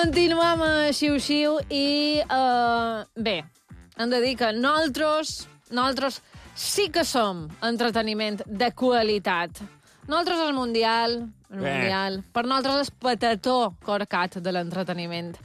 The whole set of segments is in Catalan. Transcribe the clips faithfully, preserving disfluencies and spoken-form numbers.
Continuem a xiu-xiu i, uh, bé, hem de dir que nosaltres, nosaltres sí que som entreteniment de qualitat. Nosaltres el Mundial, el Bé. Mundial, per nosaltres és patató corcat de l'entreteniment.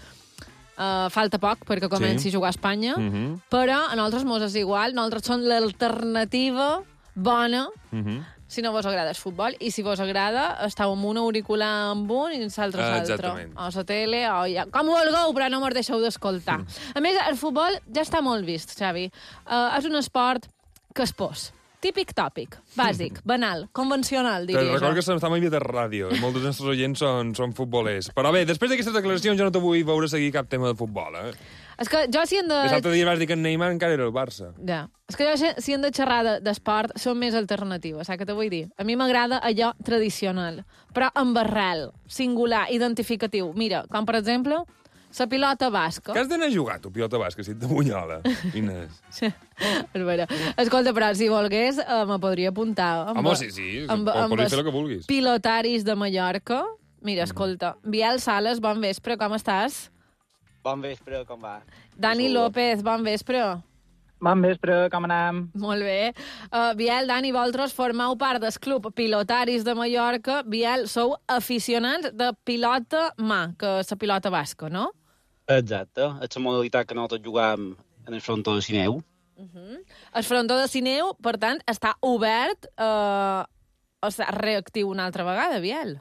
Uh, falta poc perquè comenci Sí. a jugar a Espanya, Mhm. mm-hmm. però a nosaltres mos és igual, nosaltres som l'alternativa bona, Mhm. si no vos agrada el futbol, i si vos agrada, estàu amb un auricular amb un i l'altre Ah, l'altre. exactament. O la tele, o ja... Com vulgueu, però no mos deixeu d'escoltar. Mm. A més, el futbol ja està molt vist, Xavi. Uh, és un esport que es pos. Típic tòpic, bàsic, banal, convencional, Te diria recordo jo. que estem a de ràdio i molts dels nostres oients són, són futbolers. Però bé, després d'aquestes declaracions jo no te vull veure seguir cap tema de futbol, eh? És que jo si hem de... L'altre dia vas dir que en Neymar encara era el Barça. Ja. És que jo si- si hem de xerrar de- d'esport som més alternatives, saps què te vull dir? A mi m'agrada allò tradicional, però amb arrel, singular, identificatiu. Mira, com per exemple, la pilota basca. Que has d'anar a jugar, tu, pilota basca, si et de bunyola, Inés. Sí. És vera. Escolta, però si volgués, eh, me podria apuntar. Amb, Home, sí, sí, amb, po- amb podries els fer el que vulguis. pilotaris de Mallorca. Mira, escolta, Biel Sales, bon vespre, com estàs? Bon vespre, com va? Dani Saludo. López, bon vespre. Bon vespre, com anem? Molt bé. Uh, Biel, Dani, vosaltres formeu part del club Pilotaris de Mallorca. Biel, sou aficionats de pilota mà, que és la pilota basca, no? Exacte, és la modalitat que nosaltres jugàvem en el frontó de Sineu. Uh-huh. El frontó de Sineu, per tant, està obert, uh, o està reactiu una altra vegada, Biel.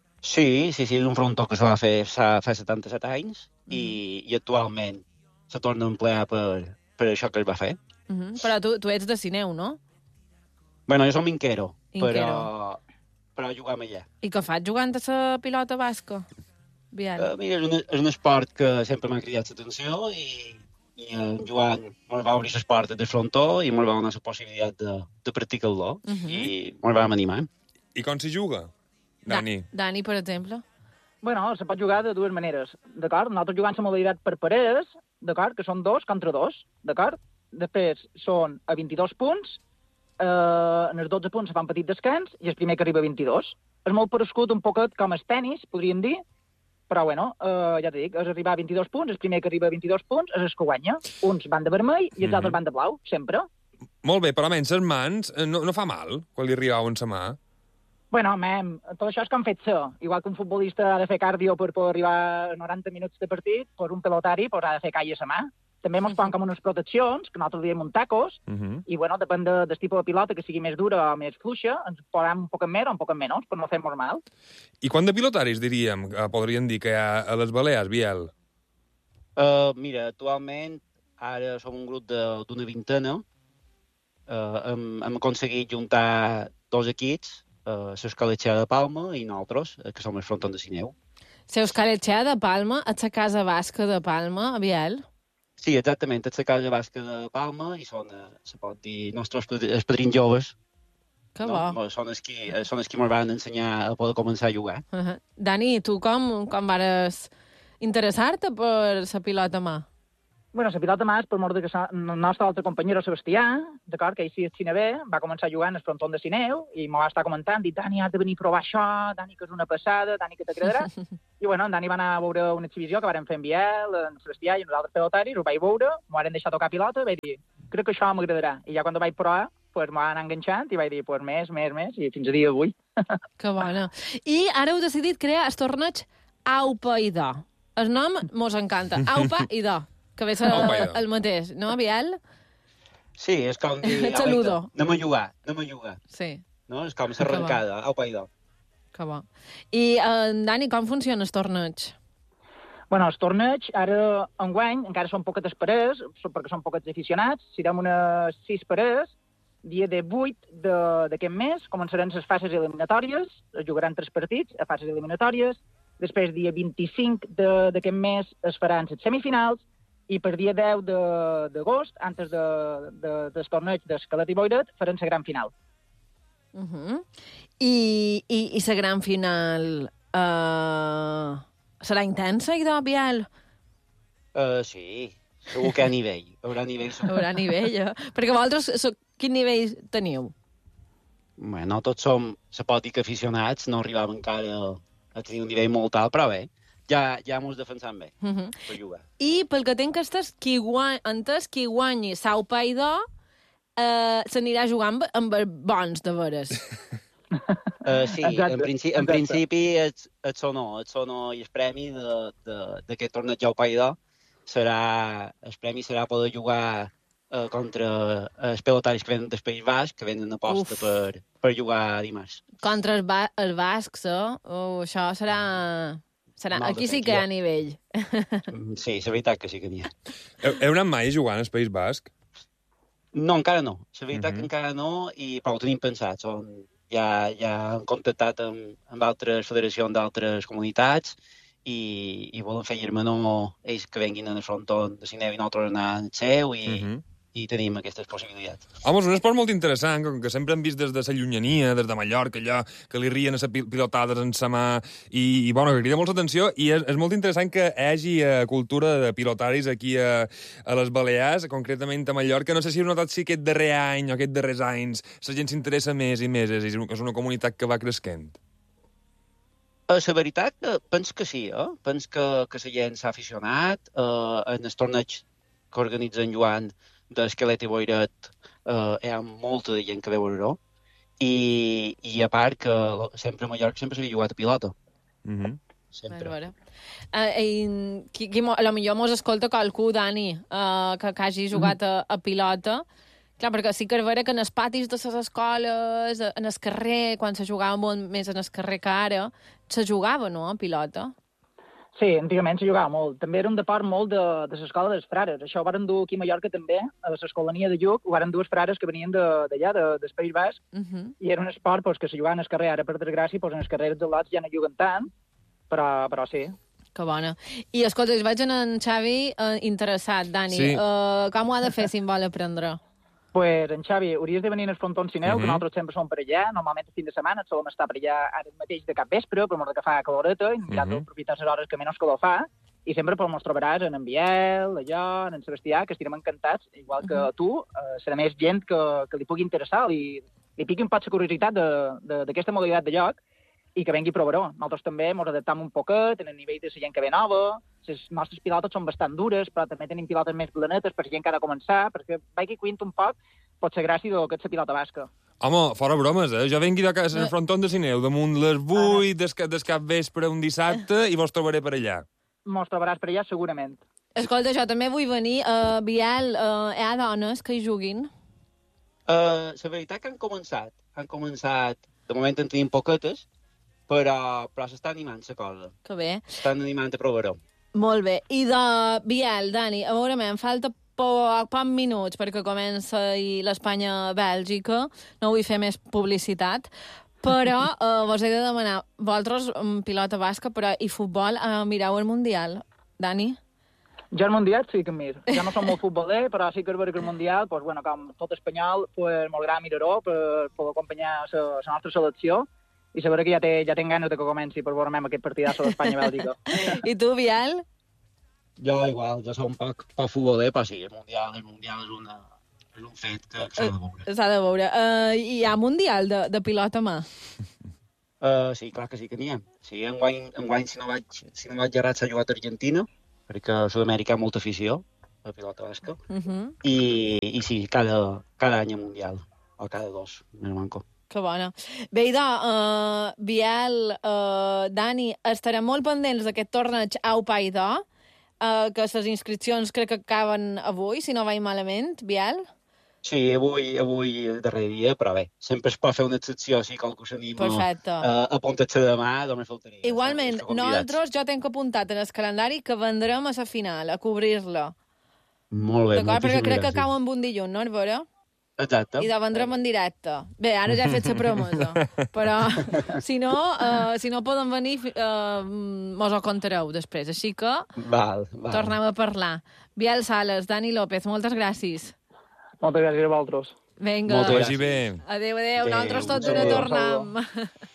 Sí, sí, sí, és un frontó que se va fer fa, fa setanta-set anys i, i actualment se torna a emplear per, per això que es va fer. Uh-huh. Però tu, tu ets de Sineu, no? Bueno, jo som inquero, Inquero. però, però jugam allà. I què fas jugant a la pilota basca, Biel? Uh, mira, és un, és un esport que sempre m'ha cridat l'atenció i, i en Joan me'l va obrir les portes del frontó i me'l va donar la possibilitat de, de practicar-lo Mhm. i me'l vam animar. I com s'hi juga, Dani? Da Dani, per exemple. Bueno, se pot jugar de dues maneres, d'acord? Nosaltres jugant la modalitat per parelles, d'acord? Que són dos contra dos, d'acord? Després són a vint-i-dos punts, eh, en els dotze punts se fa un petit descans i el primer que arriba a vint-i-dos. És molt parescut un poquet com el tenis, podríem dir, però, bueno, eh, ja t'he dit, és arribar a vint-i-dos punts, el primer que arriba a vint-i-dos punts és el que guanya. Uns van de vermell i els Mhm. altres van de blau, sempre. Molt bé, però almenys les mans eh, no, no fa mal quan li arribau en sa mà. Bueno, mem, tot això és com fet ser. Igual que un futbolista ha de fer cardio per poder arribar a noranta minuts de partit, pues un pelotari pues, ha de fer calla a sa mà. També ens posen com unes proteccions, que nosaltres diem un tacos, Uh -huh. i bueno, depèn de, del tipus de pilota, que sigui més dura o més fluixa, ens posem un poc més o un poc menys, per no fer normal. I quant de pilotaris, diríem, eh, podríem dir que hi ha a les Balears, Biel? Uh, mira, actualment ara som un grup de- d'una vintena. Uh, hem, hem aconseguit juntar dos equips, uh, l'Escaletxera de Palma i nosaltres, uh, que som el frontó de Sineu. Seus Caletxea de Palma, a la casa basca de Palma, Biel. Sí, exactament, és la casa basca de Palma i són, uh, se pot dir, nostres padr- els padrins joves. Que no? bo. Són els qui, eh, són els qui ens van ensenyar a poder començar a jugar. Uh -huh. Dani, tu com, com vares interessar-te per la pilota a mà? Bueno, la pilota mà és per mort de que sa- el nostre altre companyero Sebastià, d'acord, que ell sí és xinevé, va començar jugant al frontó de Sineu i m'ho va estar comentant, dit, Dani, has de venir a provar això, Dani, que és una passada, Dani, que t'agradarà. I bueno, en Dani va anar a veure una exhibició que vàrem fer en Biel, en Sebastià i nosaltres pelotaris, ho vaig veure, m'ho varen deixar tocar pilota i vaig dir, crec que això m'agradarà. I ja quan ho vaig provar, pues, m'ho van anar enganxant i vaig dir, pues, més, més, més, i fins a dia d'avui. Que bona. I ara heu decidit crear el torneig Aupa i Do. El nom mos encanta. Aupa i Do. Que ve ser Aupa i el, Do. el mateix, no, Biel? Sí, és com dir... Et saludo. Anem a jugar, anem a jugar. Sí, No? És com s'arrencada, au païdor. que bo. I, eh, Dani, com funciona el torneig? Bueno, el torneig, ara, enguany, encara són poquetes parers, so- perquè són poquets aficionats, serem unes sis parers, dia de vuit d'aquest mes, començaran les fases eliminatòries, es jugaran tres partits a fases eliminatòries, després, dia vint-i-cinc de- d'aquest mes, es faran les semifinals, i per dia deu de- d'agost, antes de, de, del torneig d'Escalet i Boiret, faran la gran final. Uh -huh. I, i, i la gran final uh, serà intensa, idò, Biel? Uh, sí, segur que hi ha nivell. Hi haurà nivell. Hi haurà nivell, eh? Perquè vosaltres, so, quin nivell teniu? Bueno, tots som, se pot dir que aficionats, no arribàvem encara a tenir un nivell molt alt, però bé, ja, ja mos defensam bé Uh -huh. per jugar. I pel que tinc estes, qui guany, entès, qui guanyi Sau Paidó eh, s'anirà jugant amb, amb els bons de veres. Uh, sí, Exacte, en, principi, en exacte. principi el, el sonor, el sonor i el premi d'aquest torneig Jau Paidó serà, el premi serà poder jugar uh, contra els pelotaris que venen del País Basc, que venen a posta per, per jugar dimarts. Contra els, ba els bascs, eh? Oh, això serà... serà... Molt Aquí sí que hi ha defensiva. nivell. Mm, Sí, la veritat que sí que n'hi ha. Heu, heu anat mai jugant al País Basc? No, encara no. La veritat Mhm. que encara no, i, però ho tenim pensat. Són, ja, ja hem contactat amb, amb altres federacions d'altres comunitats i, i volen fer germanor ells que venguin en el fronton de Sineu i nosaltres anar al seu i, Mhm. i tenim aquestes possibilitats. Home, és un esport molt interessant, com que sempre hem vist des de la llunyania, des de Mallorca, allò que li rien a les pilotades en sa mà, i, i bueno, que crida molta atenció, i és, és molt interessant que hi hagi uh, cultura de pilotaris aquí a, a les Balears, concretament a Mallorca. No sé si heu notat si aquest darrer any o aquest darrers anys la gent s'interessa més i més, és, és una comunitat que va cresquent. Uh, la veritat, uh, penso que sí, eh? Penso que, que la gent s'ha aficionat. Uh, en el torneig que organitzen Joan d'Esquelet i Boiret uh, hi ha molta de gent que veu veure i, i a part que sempre a Mallorca sempre s'havia jugat a pilota. Mm -hmm. Sempre. Veure. Uh, i, qui, qui, a lo millor mos escolta qualcú, Dani, uh, que, que hagi jugat a, a pilota. Clar, perquè sí que és vera que en els patis de les escoles, en el carrer, quan se jugava molt més en el carrer que ara, se jugava, no?, a pilota. Sí, antigament se jugava molt. També era un deport molt de, de l'escola dels frares. Això ho varen dur aquí a Mallorca també, a l'escolania de Lluc, ho varen dur els frares que venien d'allà, de, de, del País Basc, Uh -huh. i era un esport pues, que se jugava en el carrer. Ara, per desgràcia, pues, en els carrers dels lots ja no juguen tant, però, però sí. Que bona. I, escolta, es veig en en Xavi eh, interessat, Dani. Sí. Uh, com ho ha de fer si en vol aprendre? Pues, en Xavi, hauries de venir al fronton Sineu, uh -huh. que Mhm. nosaltres sempre som per allà, normalment el fin de setmana, solem estar per allà ara mateix de cap vespre, per mort que fa caloreta, i mirar Mhm. d'aprofitar les hores que menys calor fa, i sempre pues, mos trobaràs en en Biel, allò, en en Sebastià, que estirem encantats, igual que Mhm. tu, eh, serà més gent que, que li pugui interessar, li, li piqui un poc la curiositat d'aquesta modalitat de joc, i que vengui a provar-ho. Nosaltres també ens adaptam un poquet en el nivell de la gent que ve nova. Les nostres pilotes són bastant dures, però també tenim pilotes més planetes per la gent que ha de començar, perquè vagi cuint un poc pot ser gràcia del que és la pilota basca. Home, fora bromes, eh? Jo vengui de casa al fronton de Sineu, damunt les vuit des, des cap vespre un dissabte, i vos trobaré per allà. Mos trobaràs per allà segurament. Escolta, jo també vull venir. Uh, Biel, uh, hi ha dones que hi juguin? Uh, la veritat que han començat. Han començat, de moment en tenim poquetes, però, però s'està animant la cosa. Que bé. S'estan animant a provar-ho. Molt bé. I de Biel, Dani, a veure, em falta poc, poc minuts perquè comença l'Espanya-Bèlgica. No vull fer més publicitat, però uh, vos he de demanar, vosaltres, um, pilota basca, però i futbol, uh, mireu el Mundial. Dani? Jo el Mundial sí que em mir. Jo no som molt futboler, però sí que és vera que el Mundial, pues, bueno, com tot espanyol, pues, m'agrada mirar-ho per poder acompanyar la nostra selecció, i saber que ja, té, ja tinc ganes de que comenci per veure aquest partidasso d'Espanya-Bèlgica. I tu, Biel? Jo igual, jo soc un poc, poc futboler, però sí, el Mundial, el mundial és, una, és un fet que, que s'ha de veure. S'ha de veure. Uh, hi ha Mundial de, de pilota a mà? Uh, sí, clar que sí que n'hi ha. Sí, enguany, enguany si no vaig, si no vaig errat, s'ha jugat a Argentina, perquè a Sud-amèrica hi ha molta afició, a pilota basca, Uh -huh. i, i sí, cada, cada any hi ha Mundial, o cada dos, més manco. Que bona. Bé, idò, uh, Biel, uh, Dani, estarem molt pendents d'aquest torneig Au Paidó, uh, que les inscripcions crec que acaben avui, si no vaig malament, Biel? Sí, avui, avui és darrer dia, però bé, sempre es pot fer una excepció si qualcú s'anima Perfecte. a apuntar-se demà, només faltaria. Igualment, nosaltres jo tenc apuntat en el calendari que vendrem a la final, a cobrir-la. Molt bé, D'acord? Perquè moltíssimes crec que gràcies. cau en un dilluns, no, Arbora? Exacte. I de vendrem en directe. Bé, ara ja he fet la promesa. Però, si no, uh, si no poden venir, uh, mos ho contareu després. Així que Val, val. tornem a parlar. Biel Sales, Dani López, moltes gràcies. Moltes gràcies a vosaltres. Vinga. Moltes Que vagi bé. Adéu, adéu. Adéu, Nosaltres tots un una saludo. tornem.